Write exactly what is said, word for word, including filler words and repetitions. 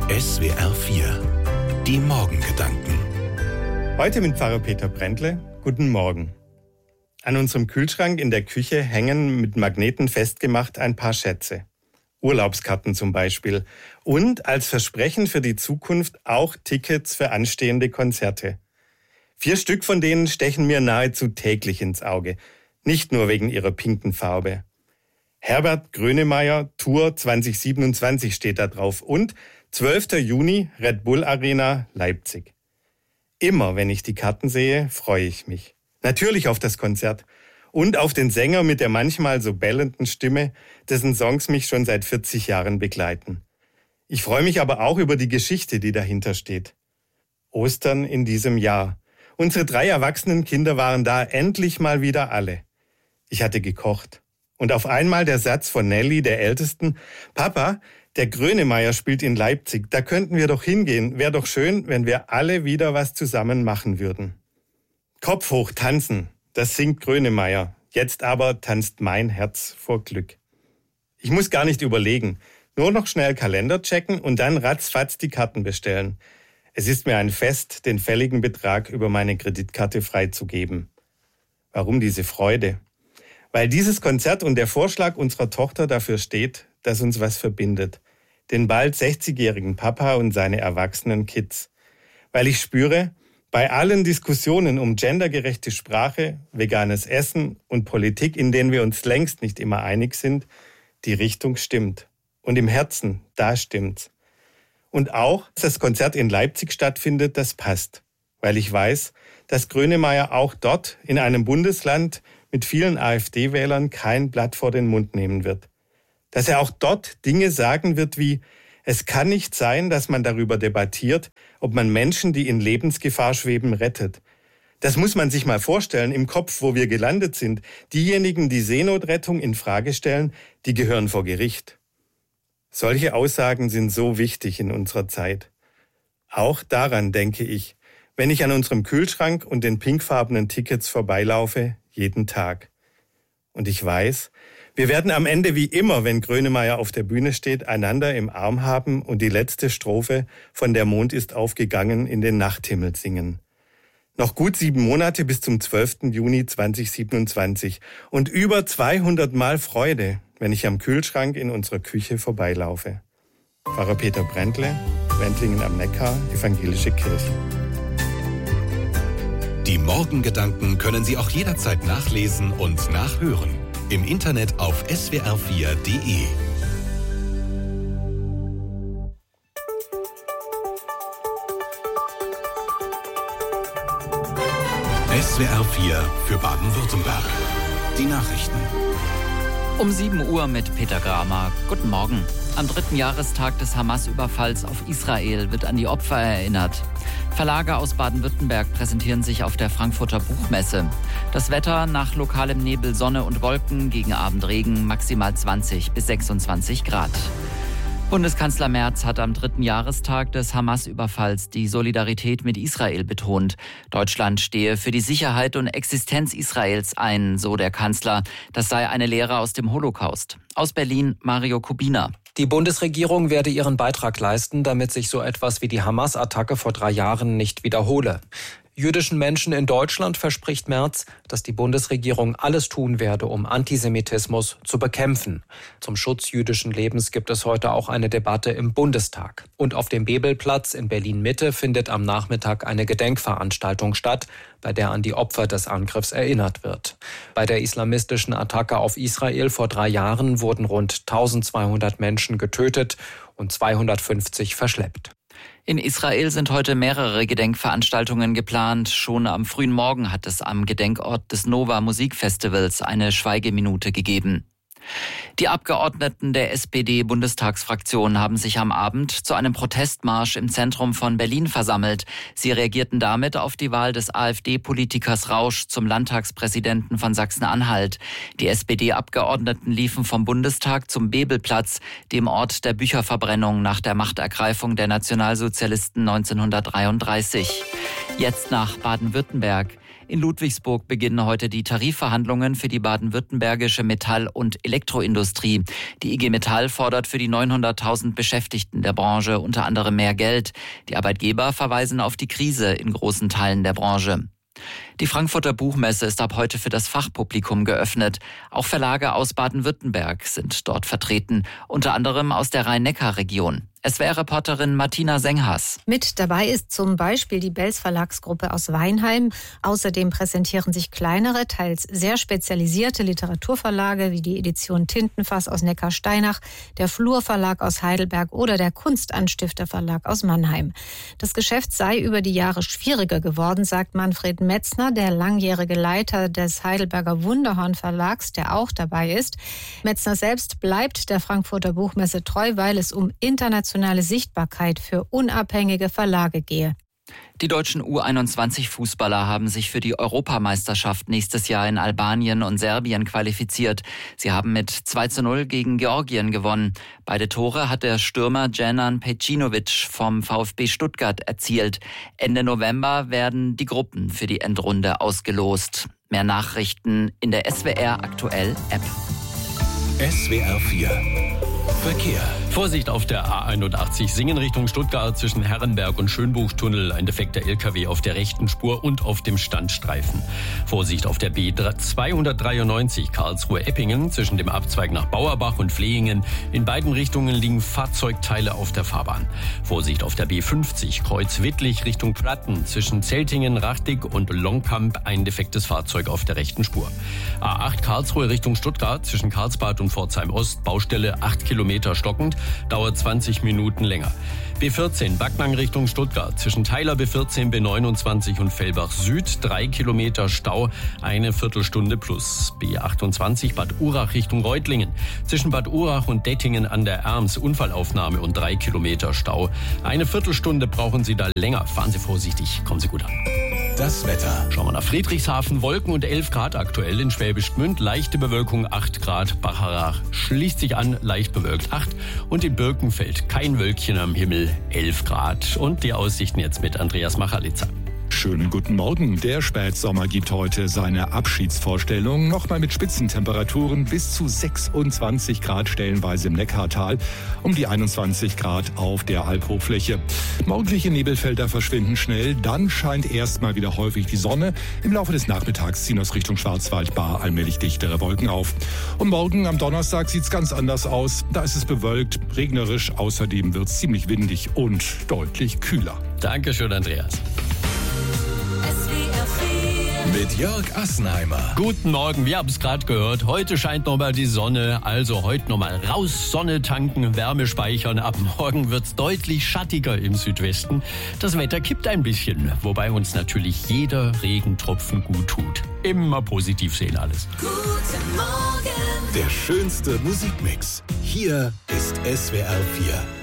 S W R vier. Die Morgengedanken. Heute mit Pfarrer Peter Brändle. Guten Morgen. An unserem Kühlschrank in der Küche hängen mit Magneten festgemacht ein paar Schätze. Urlaubskarten zum Beispiel. Und als Versprechen für die Zukunft auch Tickets für anstehende Konzerte. Vier Stück von denen stechen mir nahezu täglich ins Auge. Nicht nur wegen ihrer pinken Farbe. Herbert Grönemeyer Tour zwanzig siebenundzwanzig steht da drauf und zwölfter Juni Red Bull Arena Leipzig. Immer wenn ich die Karten sehe, freue ich mich. Natürlich auf das Konzert und auf den Sänger mit der manchmal so bellenden Stimme, dessen Songs mich schon seit vierzig Jahren begleiten. Ich freue mich aber auch über die Geschichte, die dahinter steht. Ostern in diesem Jahr. Unsere drei erwachsenen Kinder waren da, endlich mal wieder alle. Ich hatte gekocht. Und auf einmal der Satz von Nelly, der Ältesten: Papa, der Grönemeyer spielt in Leipzig, da könnten wir doch hingehen. Wäre doch schön, wenn wir alle wieder was zusammen machen würden. Kopf hoch tanzen, das singt Grönemeyer. Jetzt aber tanzt mein Herz vor Glück. Ich muss gar nicht überlegen, nur noch schnell Kalender checken und dann ratzfatz die Karten bestellen. Es ist mir ein Fest, den fälligen Betrag über meine Kreditkarte freizugeben. Warum diese Freude? Weil dieses Konzert und der Vorschlag unserer Tochter dafür steht, dass uns was verbindet. Den bald sechzigjährigen Papa und seine erwachsenen Kids. Weil ich spüre, bei allen Diskussionen um gendergerechte Sprache, veganes Essen und Politik, in denen wir uns längst nicht immer einig sind, die Richtung stimmt. Und im Herzen, da stimmt's. Und auch, dass das Konzert in Leipzig stattfindet, das passt. Weil ich weiß, dass Grönemeyer auch dort in einem Bundesland mit vielen AfD-Wählern kein Blatt vor den Mund nehmen wird. Dass er auch dort Dinge sagen wird wie: Es kann nicht sein, dass man darüber debattiert, ob man Menschen, die in Lebensgefahr schweben, rettet. Das muss man sich mal vorstellen im Kopf, wo wir gelandet sind. Diejenigen, die Seenotrettung in Frage stellen, die gehören vor Gericht. Solche Aussagen sind so wichtig in unserer Zeit. Auch daran denke ich, wenn ich an unserem Kühlschrank und den pinkfarbenen Tickets vorbeilaufe, jeden Tag. Und ich weiß, wir werden am Ende wie immer, wenn Grönemeyer auf der Bühne steht, einander im Arm haben und die letzte Strophe von Der Mond ist aufgegangen in den Nachthimmel singen. Noch gut sieben Monate bis zum zwölften Juni zweitausendsiebenundzwanzig und über zweihundert Mal Freude, wenn ich am Kühlschrank in unserer Küche vorbeilaufe. Pfarrer Peter Brändle, Wendlingen am Neckar, Evangelische Kirche. Die Morgengedanken können Sie auch jederzeit nachlesen und nachhören. Im Internet auf S W R vier Punkt de. S W R vier für Baden-Württemberg. Die Nachrichten. Um sieben Uhr mit Peter Gramer. Guten Morgen. Am dritten Jahrestag des Hamas-Überfalls auf Israel wird an die Opfer erinnert. Verlage aus Baden-Württemberg präsentieren sich auf der Frankfurter Buchmesse. Das Wetter: nach lokalem Nebel, Sonne und Wolken, gegen Abend Regen, maximal zwanzig bis sechsundzwanzig Grad. Bundeskanzler Merz hat am dritten Jahrestag des Hamas-Überfalls die Solidarität mit Israel betont. Deutschland stehe für die Sicherheit und Existenz Israels ein, so der Kanzler. Das sei eine Lehre aus dem Holocaust. Aus Berlin Mario Kubina. Die Bundesregierung werde ihren Beitrag leisten, damit sich so etwas wie die Hamas-Attacke vor drei Jahren nicht wiederhole. Jüdischen Menschen in Deutschland verspricht Merz, dass die Bundesregierung alles tun werde, um Antisemitismus zu bekämpfen. Zum Schutz jüdischen Lebens gibt es heute auch eine Debatte im Bundestag. Und auf dem Bebelplatz in Berlin-Mitte findet am Nachmittag eine Gedenkveranstaltung statt, bei der an die Opfer des Angriffs erinnert wird. Bei der islamistischen Attacke auf Israel vor drei Jahren wurden rund eintausendzweihundert Menschen getötet und zweihundertfünfzig verschleppt. In Israel sind heute mehrere Gedenkveranstaltungen geplant. Schon am frühen Morgen hat es am Gedenkort des Nova Musikfestivals eine Schweigeminute gegeben. Die Abgeordneten der S P D-Bundestagsfraktion haben sich am Abend zu einem Protestmarsch im Zentrum von Berlin versammelt. Sie reagierten damit auf die Wahl des AfD-Politikers Rausch zum Landtagspräsidenten von Sachsen-Anhalt. Die S P D-Abgeordneten liefen vom Bundestag zum Bebelplatz, dem Ort der Bücherverbrennung nach der Machtergreifung der Nationalsozialisten neunzehnhundertdreiunddreißig. Jetzt nach Baden-Württemberg. In Ludwigsburg beginnen heute die Tarifverhandlungen für die baden-württembergische Metall- und Elektroindustrie. Die I G Metall fordert für die neunhunderttausend Beschäftigten der Branche unter anderem mehr Geld. Die Arbeitgeber verweisen auf die Krise in großen Teilen der Branche. Die Frankfurter Buchmesse ist ab heute für das Fachpublikum geöffnet. Auch Verlage aus Baden-Württemberg sind dort vertreten, unter anderem aus der Rhein-Neckar-Region. S W R-Reporterin Martina Senghas. Mit dabei ist zum Beispiel die Belz Verlagsgruppe aus Weinheim. Außerdem präsentieren sich kleinere, teils sehr spezialisierte Literaturverlage wie die Edition Tintenfass aus Neckarsteinach, der Flur Verlag aus Heidelberg oder der Kunstanstifter Verlag aus Mannheim. Das Geschäft sei über die Jahre schwieriger geworden, sagt Manfred Metzner, der langjährige Leiter des Heidelberger Wunderhorn Verlags, der auch dabei ist. Metzner selbst bleibt der Frankfurter Buchmesse treu, weil es um internationale Sichtbarkeit für unabhängige Verlage gehe. Die deutschen U einundzwanzig Fußballer haben sich für die Europameisterschaft nächstes Jahr in Albanien und Serbien qualifiziert. Sie haben mit zwei zu null gegen Georgien gewonnen. Beide Tore hat der Stürmer Dženan Pejčinović vom VfB Stuttgart erzielt. Ende November werden die Gruppen für die Endrunde ausgelost. Mehr Nachrichten in der S W R Aktuell App. S W R vier Verkehr. Vorsicht auf der A einundachtzig Singen Richtung Stuttgart zwischen Herrenberg und Schönbuchtunnel. Ein defekter L K W auf der rechten Spur und auf dem Standstreifen. Vorsicht auf der B zweihundertdreiundneunzig Karlsruhe-Eppingen zwischen dem Abzweig nach Bauerbach und Flehingen. In beiden Richtungen liegen Fahrzeugteile auf der Fahrbahn. Vorsicht auf der B fünfzig Kreuz-Wittlich Richtung Platten zwischen Zeltingen, Rachtig und Longkamp. Ein defektes Fahrzeug auf der rechten Spur. A acht Karlsruhe Richtung Stuttgart zwischen Karlsbad und Pforzheim-Ost. Baustelle acht Kilometer stockend. Dauert zwanzig Minuten länger. B vierzehn Backnang Richtung Stuttgart zwischen Teiler B vierzehn, B neunundzwanzig und Fellbach Süd. Drei Kilometer Stau, eine Viertelstunde plus. B achtundzwanzig Bad Urach Richtung Reutlingen. Zwischen Bad Urach und Dettingen an der Erms Unfallaufnahme und drei Kilometer Stau. Eine Viertelstunde brauchen Sie da länger. Fahren Sie vorsichtig, kommen Sie gut an. Das Wetter. Schauen wir nach Friedrichshafen. Wolken und elf Grad aktuell. In Schwäbisch Gmünd leichte Bewölkung acht Grad. Bacharach schließt sich an, leicht bewölkt acht. Und in Birkenfeld kein Wölkchen am Himmel, elf Grad. Und die Aussichten jetzt mit Andreas Machalitza. Schönen guten Morgen. Der Spätsommer gibt heute seine Abschiedsvorstellung. Nochmal mit Spitzentemperaturen bis zu sechsundzwanzig Grad stellenweise im Neckartal, um die einundzwanzig Grad auf der Alphochfläche. Morgendliche Nebelfelder verschwinden schnell, dann scheint erstmal wieder häufig die Sonne. Im Laufe des Nachmittags ziehen aus Richtung Schwarzwald-Baar allmählich dichtere Wolken auf. Und morgen am Donnerstag sieht es ganz anders aus. Da ist es bewölkt, regnerisch, außerdem wird es ziemlich windig und deutlich kühler. Dankeschön, Andreas. Mit Jörg Assenheimer. Guten Morgen, wir haben es gerade gehört. Heute scheint nochmal die Sonne, also heute nochmal raus, Sonne tanken, Wärme speichern. Ab morgen wird es deutlich schattiger im Südwesten. Das Wetter kippt ein bisschen, wobei uns natürlich jeder Regentropfen gut tut. Immer positiv sehen alles. Guten Morgen. Der schönste Musikmix. Hier ist S W R vier.